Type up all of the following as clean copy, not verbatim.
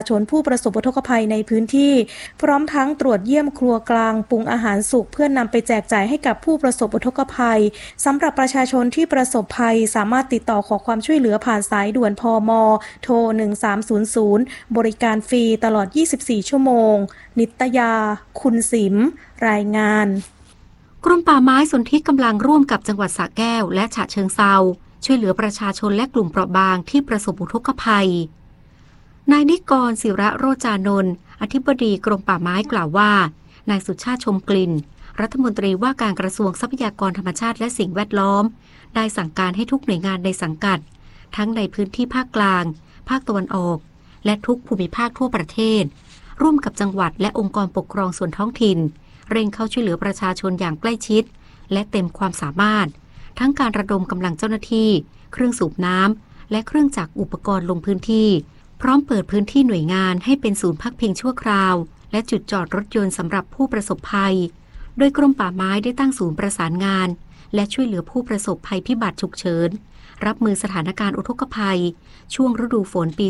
ชนผู้ประสบอุทกภัยในพื้นที่พร้อมทั้งตรวจเยี่ยมครัวกลางปรุงอาหารสุกเพื่อนำไปแจกจ่ายให้กับผู้ประสบอุทกภัยสำหรับประชาชนที่ประสบภัยสามารถติดต่อขอความช่วยเหลือผ่านสายด่วนพม.โทร1300บริการฟรีตลอด24ชั่วโมงนิตยาคุณสิมรายงานกรมป่าไม้สนธิกำลังร่วมกับจังหวัดสระแก้วและฉะเชิงเทราช่วยเหลือประชาชนและกลุ่มเปราะบางที่ประสบอุทกภัยนายนิกร ศิระโรจานนท์อธิบดีกรมป่าไม้กล่าวว่านายสุชาติชมกลิ่นรัฐมนตรีว่าการกระทรวงทรัพยากรธรรมชาติและสิ่งแวดล้อมได้สั่งการให้ทุกหน่วยงานในสังกัดทั้งในพื้นที่ภาคกลางภาคตะวันออกและทุกภูมิภาคทั่วประเทศร่วมกับจังหวัดและองค์กรปกครองส่วนท้องถิ่นเร่งเข้าช่วยเหลือประชาชนอย่างใกล้ชิดและเต็มความสามารถทั้งการระดมกำลังเจ้าหน้าที่เครื่องสูบน้ำและเครื่องจักรอุปกรณ์ลงพื้นที่พร้อมเปิดพื้นที่หน่วยงานให้เป็นศูนย์พักพิงชั่วคราวและจุดจอดรถยนต์สำหรับผู้ประสบภัยโดยกรมป่าไม้ได้ตั้งศูนย์ประสานงานและช่วยเหลือผู้ประสบภัยพิบัติฉุกเฉินรับมือสถานการณ์อุทกภัยช่วงฤดูฝนปี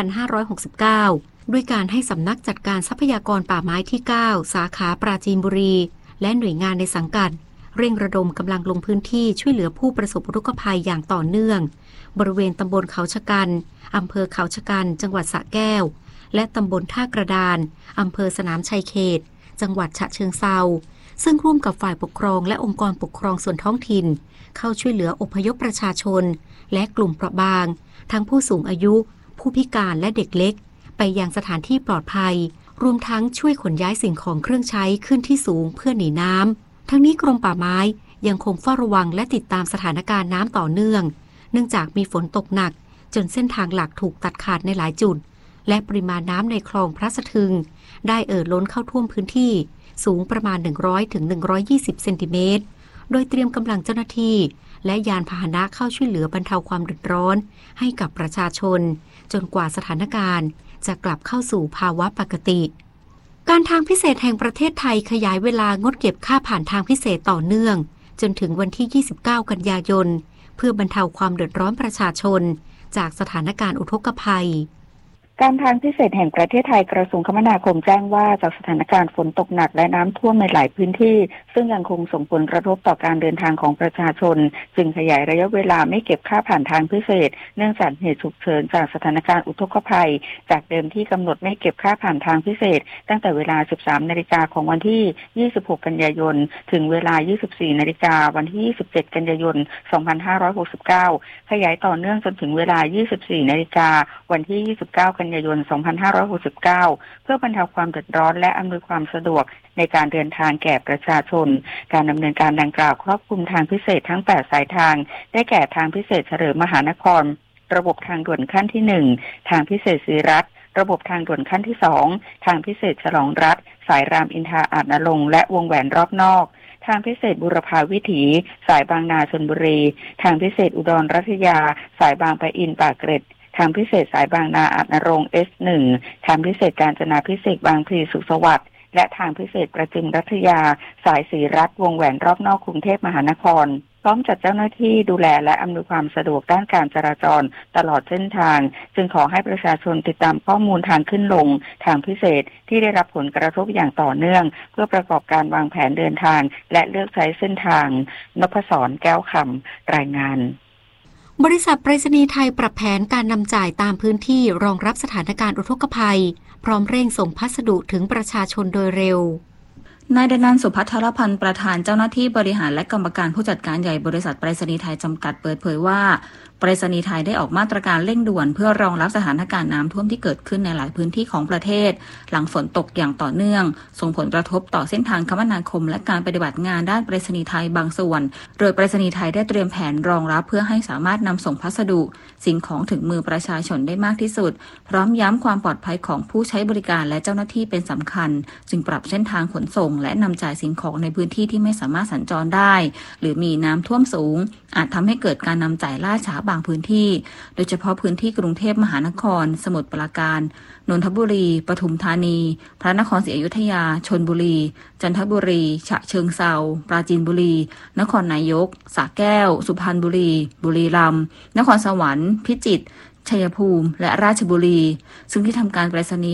2569 ด้วยการให้สำนักจัดการทรัพยากรป่าไม้ที่ 9 สาขาปราจีนบุรีและหน่วยงานในสังกัดเร่งระดมกำลังลงพื้นที่ช่วยเหลือผู้ประสบอุทกภัยอย่างต่อเนื่องบริเวณตำบลเขาชะกันอำเภอเขาชะกันจังหวัดสระแก้วและตำบลท่ากระดานอำเภอสนามชัยเขตจังหวัดฉะเชิงเทราซึ่งร่วมกับฝ่ายปกครองและองค์กรปกครองส่วนท้องถิ่นเข้าช่วยเหลืออพยพประชาชนและกลุ่มเปราะบางทั้งผู้สูงอายุผู้พิการและเด็กเล็กไปยังสถานที่ปลอดภัยรวมทั้งช่วยขนย้ายสิ่งของเครื่องใช้ขึ้นที่สูงเพื่อหนีน้ำทั้งนี้กรมป่าไม้ยังคงเฝ้าระวังและติดตามสถานการณ์น้ำต่อเนื่องเนื่องจากมีฝนตกหนักจนเส้นทางหลักถูกตัดขาดในหลายจุดและปริมาณน้ำในคลองพระสะทึงได้ล้นเข้าท่วมพื้นที่สูงประมาณ100 ถึง 120 เซนติเมตรโดยเตรียมกำลังเจ้าหน้าที่และยานพาหนะเข้าช่วยเหลือบรรเทาความเดือดร้อนให้กับประชาชนจนกว่าสถานการณ์จะกลับเข้าสู่ภาวะปกติการทางพิเศษแห่งประเทศไทยขยายเวลางดเก็บค่าผ่านทางพิเศษต่อเนื่องจนถึงวันที่ 29 กันยายนเพื่อบรรเทาความเดือดร้อนประชาชนจากสถานการณ์อุทกภัยการทางพิเศษแห่งประเทศไทยกระทรวงคมนาคมแจ้งว่าจากสถานการณ์ฝนตกหนักและน้ำท่วมในหลายพื้นที่ซึ่งยังคงส่งผลกระทบต่อการเดินทางของประชาชนจึงขยายระยะเวลาไม่เก็บค่าผ่านทางพิเศษเนื่องจากเหตุฉุกเฉินจากสถานการณ์อุทกภัยจากเดิมที่กำหนดไม่เก็บค่าผ่านทางพิเศษตั้งแต่เวลา 13 นาฬิกาของวันที่ 26 กันยายนถึงเวลา 24 นาฬิกาวันที่ 27 กันยายน 2569 ขยายต่อเนื่องจนถึงเวลา 24 นาฬิกาวันที่ 29 กันยายน 2569 เพื่อบรรเทาความเดือดร้อนและอำนวยความสะดวกในการเดินทางแก่ประชาชนการดำเนินการดังกล่าวครอบคลุมทางพิเศษทั้ง 8 สายทางได้แก่ทางพิเศษเฉลิมมหานครระบบทางด่วนขั้นที่ 1 ทางพิเศษศรีรัตน์ระบบทางด่วนขั้นที่ 2 ทางพิเศษฉลองรัฐสายรามอินทราอาจนรงค์และวงแหวนรอบนอกทางพิเศษบุรพาวิถีสายบางนาชลบุรีทางพิเศษอุดรรัตยาสายบางปะอินปากเกร็ดทางพิเศษสายบางนาอาจนรงค์ S1 ทางพิเศษกาญจนาภิเษกบางพลีสุขสวัสดิ์และทางพิเศษประจิมรัตยาสายศรีรัตน์วงแหวนรอบนอกกรุงเทพมหานครพร้อมจัดเจ้าหน้าที่ดูแลและอำนวยความสะดวกด้านการจราจรตลอดเส้นทางจึงขอให้ประชาชนติดตามข้อมูลทางขึ้นลงทางพิเศษที่ได้รับผลกระทบอย่างต่อเนื่องเพื่อประกอบการวางแผนเดินทางและเลือกใช้เส้นทางนพศรแก้วคำรายงานบริษัทไปรษณีย์ไทยปรับแผนการนำจ่ายตามพื้นที่รองรับสถานการณ์อุทกภัยพร้อมเร่งส่งพัสดุถึงประชาชนโดยเร็วนายดนันท์ สุภัทรพันธ์ประธานเจ้าหน้าที่บริหารและกรรมการผู้จัดการใหญ่บริษัทไปรษณีย์ไทยจำกัดเปิดเผยว่าไปรษณีย์ไทยได้ออกมาตรการเร่งด่วนเพื่อรองรับสถานการณ์น้ำท่วมที่เกิดขึ้นในหลายพื้นที่ของประเทศหลังฝนตกอย่างต่อเนื่องส่งผลกระทบต่อเส้นทางคมนาคมและการปฏิบัติงานด้านไปรษณีย์ไทยบางส่วนโดยไปรษณีย์ไทยได้เตรียมแผนรองรับเพื่อให้สามารถนำส่งพัสดุสิ่งของถึงมือประชาชนได้มากที่สุดพร้อมย้ำความปลอดภัยของผู้ใช้บริการและเจ้าหน้าที่เป็นสำคัญจึงปรับเส้นทางขนส่งและนำจ่ายสิ่งของในพื้นที่ที่ไม่สามารถสัญจรได้หรือมีน้ำท่วมสูงอาจทำให้เกิดการนำจ่ายล่าช้าบางพื้นที่โดยเฉพาะพื้นที่กรุงเทพมหานครสมุทรปราการนนทบุรีปทุมธานีพระนครศรีอยุธยาชลบุรีจันทบุรีฉะเชิงเทราปราจีนบุรีนครนายกสระแก้วสุพรรณบุรีบุรีรัมย์นครสวรรค์พิจิตรชัยภูมิและราชบุรีซึ่งที่ทำการไปรษณีย์